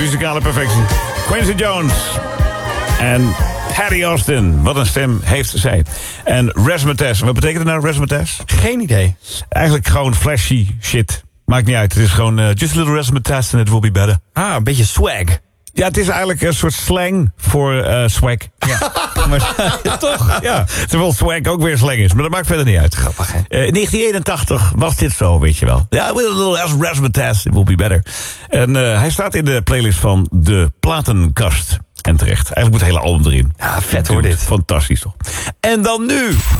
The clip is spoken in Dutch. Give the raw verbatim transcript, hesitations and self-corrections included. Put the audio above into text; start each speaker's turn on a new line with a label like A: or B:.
A: Muzikale perfectie. Quincy Jones. En Patty Austin. Wat een stem heeft zij. En razzmatazz. Wat betekent het nou, razzmatazz?
B: Geen idee.
A: Eigenlijk gewoon flashy shit. Maakt niet uit. Het is gewoon uh, just a little razzmatazz and it will be better.
B: Ah, een beetje swag.
A: Ja, het is eigenlijk een soort slang voor uh, swag. Ja. Maar, ja, toch? Ja. Terwijl swag ook weer slang is. Maar dat maakt verder niet uit.
B: Grappig, hè?
A: Uh, in negentien eenentachtig was dit zo, weet je wel. Ja, with a little razzmatazz, it will be better. En uh, hij staat in de playlist van de platenkast. En terecht. Eigenlijk moet het hele album erin.
B: Ja, vet hoor dit.
A: Fantastisch toch. En dan nu...